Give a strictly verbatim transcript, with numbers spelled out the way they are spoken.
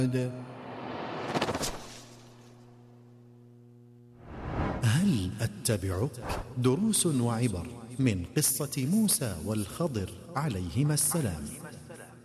هل أتبعك؟ دروس وعبر من قصة موسى والخضر عليهما السلام.